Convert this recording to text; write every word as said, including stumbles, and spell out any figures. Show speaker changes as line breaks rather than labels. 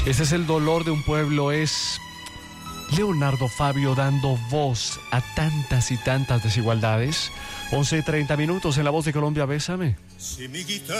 Ese es el dolor de un pueblo, es Leonardo Fabio dando voz a tantas y tantas desigualdades. once y treinta minutos en La Voz de Colombia, bésame.
Si mi guitarra